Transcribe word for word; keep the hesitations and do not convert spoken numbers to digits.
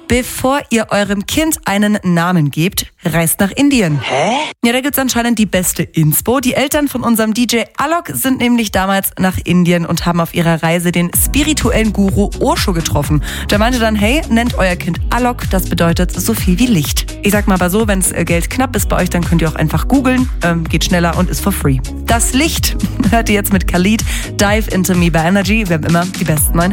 Bevor ihr eurem Kind einen Namen gebt, reist nach Indien. Hä? Ja, da gibt's anscheinend die beste Inspo. Die Eltern von unserem D J Alok sind nämlich damals nach Indien und haben auf ihrer Reise den spirituellen Guru Osho getroffen. Der meinte dann, hey, nennt euer Kind Alok, das bedeutet so viel wie Licht. Ich sag mal aber so, wenn's Geld knapp ist bei euch, dann könnt ihr auch einfach googeln, ähm, geht schneller und ist for free. Das Licht hört ihr jetzt mit Khalid, Dive Into Me bei Energy. Wir haben immer die besten neuen